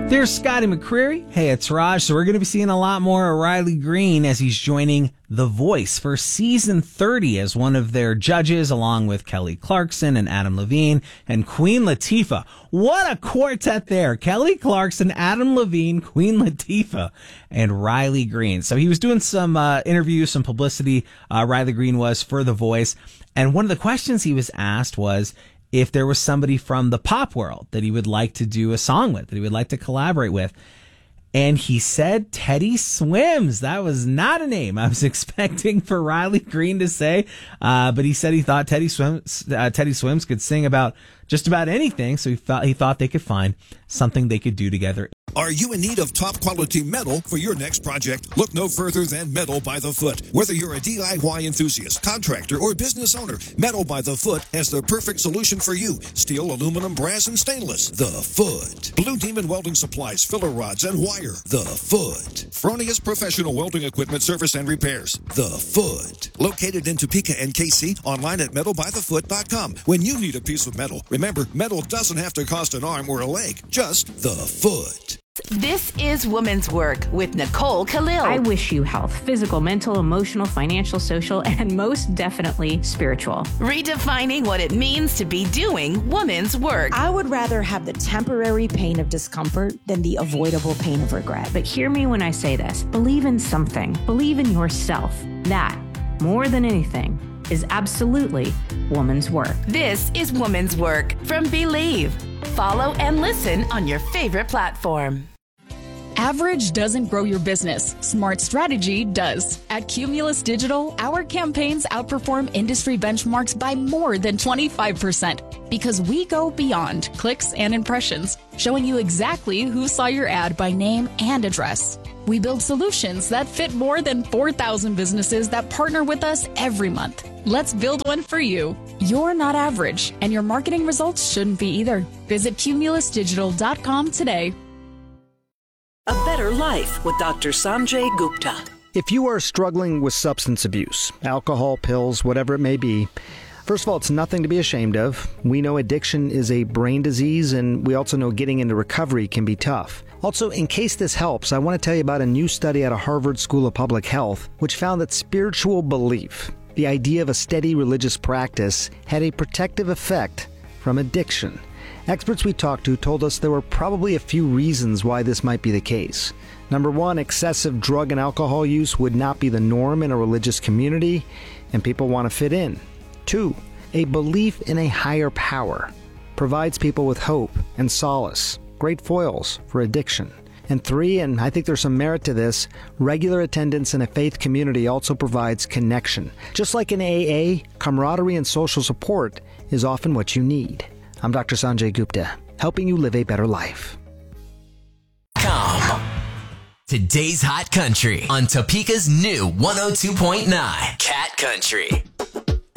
There's Scotty McCreery. Hey, it's Raj. So we're going to be seeing a lot more of Riley Green as he's joining The Voice for season 30 as one of their judges, along with Kelly Clarkson and Adam Levine and Queen Latifah. What a quartet there. Kelly Clarkson, Adam Levine, Queen Latifah, and Riley Green. So he was doing some interviews, some publicity, Riley Green was, for The Voice. And one of the questions he was asked was if there was somebody from the pop world that he would like to do a song with, that he would like to collaborate with. And he said Teddy Swims. That was not a name I was expecting for Riley Green to say. But he said he thought Teddy Swims could sing about just about anything. So he thought they could find something they could do together. Are you in need of top quality metal for your next project? Look no further than Metal by the Foot. Whether you're a DIY enthusiast, contractor, or business owner, Metal by the Foot has the perfect solution for you. Steel, aluminum, brass, and stainless. The Foot. Blue Demon Welding Supplies, filler rods, and wire. The Foot. Fronius Professional Welding Equipment Service and Repairs. The Foot. Located in Topeka and KC, online at metalbythefoot.com. When you need a piece of metal, remember, metal doesn't have to cost an arm or a leg. Just the Foot. This is Woman's Work with Nicole Khalil. I wish you health, physical, mental, emotional, financial, social, and most definitely spiritual. Redefining what it means to be doing woman's work. I would rather have the temporary pain of discomfort than the avoidable pain of regret. But hear me when I say this. Believe in something. Believe in yourself. That, more than anything, is absolutely woman's work. This is Woman's Work from Believe. Follow and listen on your favorite platform. Average doesn't grow your business. Smart strategy does. At Cumulus Digital, our campaigns outperform industry benchmarks by more than 25% because we go beyond clicks and impressions, showing you exactly who saw your ad by name and address. We build solutions that fit more than 4,000 businesses that partner with us every month. Let's build one for you. You're not average, and your marketing results shouldn't be either. Visit cumulusdigital.com today. A Better Life with Dr. Sanjay Gupta. If you are struggling with substance abuse, alcohol, pills, whatever it may be, first of all, it's nothing to be ashamed of. We know addiction is a brain disease, and we also know getting into recovery can be tough. Also, in case this helps, I want to tell you about a new study out of Harvard School of Public Health, which found that spiritual belief, the idea of a steady religious practice, had a protective effect from addiction. Experts we talked to told us there were probably a few reasons why this might be the case. Number one, excessive drug and alcohol use would not be the norm in a religious community, and people want to fit in. Two, a belief in a higher power provides people with hope and solace, great foils for addiction. And three, and I think there's some merit to this, regular attendance in a faith community also provides connection. Just like in AA, camaraderie and social support is often what you need. I'm Dr. Sanjay Gupta, helping you live a better life. Today's Hot Country on Topeka's new 102.9 Cat Country.